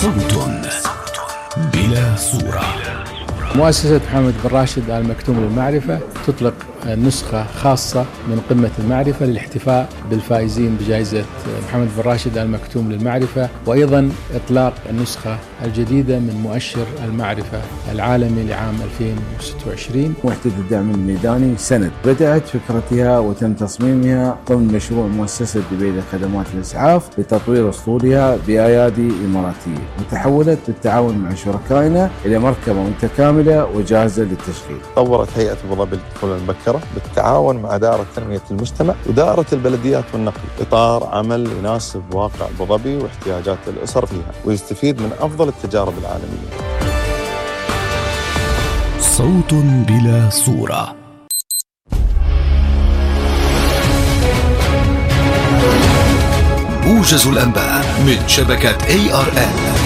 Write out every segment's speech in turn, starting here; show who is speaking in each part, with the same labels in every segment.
Speaker 1: صوت بلا صورة.
Speaker 2: مؤسسة محمد بن راشد آل مكتوم للمعرفة تطلق نسخة خاصة من قمة المعرفة للاحتفاء بالفائزين بجائزة محمد بن راشد آل مكتوم للمعرفة، وأيضا إطلاق النسخة الجديدة من مؤشر المعرفة العالمي لعام 2026.
Speaker 3: وحدة الدعم الميداني سند بدأت فكرتها وتم تصميمها ضمن مشروع مؤسسة دبي لخدمات الإسعاف لتطوير أسطولها بأيادي إماراتية، وتحولت بالتعاون مع شركائنا إلى مركبة متكاملة وجاهزة للتشغيل.
Speaker 4: طورت هيئة أبو ظبي للطفولة المبكرة بالتعاون مع دائرة تنمية المجتمع ودائرة البلديات والنقل إطار عمل يناسب واقع أبو ظبي واحتياجات الأسر فيها ويستفيد من أفضل التجارب العالمية.
Speaker 1: صوت بلا صورة. موجز الأنباء من شبكة ARN.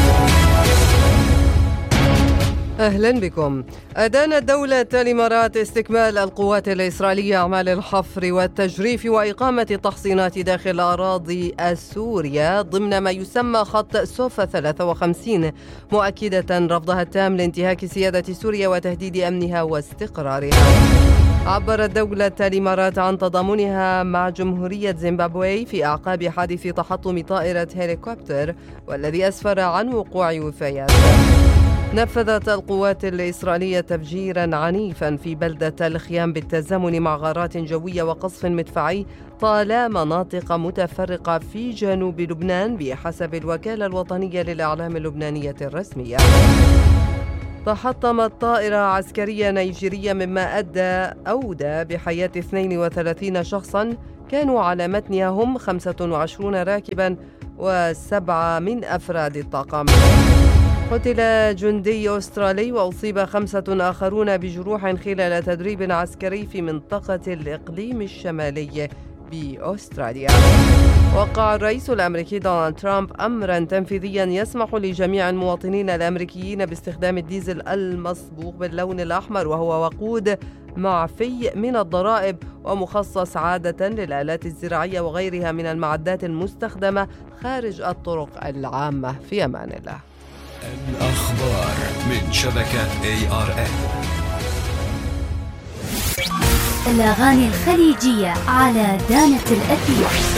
Speaker 5: أهلا بكم. أدانت دولة الإمارات استكمال القوات الإسرائيلية أعمال الحفر والتجريف وإقامة تحصينات داخل أراضي سوريا ضمن ما يسمى خط سوفا 53، مؤكدة رفضها التام لانتهاك سيادة سوريا وتهديد أمنها واستقرارها. عبرت دولة الإمارات عن تضامنها مع جمهورية زيمبابوي في أعقاب حادث تحطم طائرة هليكوبتر والذي أسفر عن وقوع وفيات. نفذت القوات الإسرائيلية تفجيرا عنيفا في بلدة الخيام بالتزامن مع غارات جوية وقصف مدفعي طال مناطق متفرقة في جنوب لبنان بحسب الوكالة الوطنية للإعلام اللبنانية الرسمية. تحطمت طائرة عسكرية نيجيرية مما أودى بحياة 32 شخصا كانوا على متنها هم 25 راكبا و7 من أفراد الطاقم. قتل جندي أسترالي وأصيب 5 آخرون بجروح خلال تدريب عسكري في منطقة الإقليم الشمالي بأستراليا. وقع الرئيس الأمريكي دونالد ترامب أمرا تنفيذيا يسمح لجميع المواطنين الأمريكيين باستخدام الديزل المصبوغ باللون الأحمر، وهو وقود معفي من الضرائب ومخصص عادة للآلات الزراعية وغيرها من المعدات المستخدمة خارج الطرق العامة. في أمان الله.
Speaker 1: الأخبار من شبكة ARN.
Speaker 6: الأغاني الخليجية على دانة الأثير.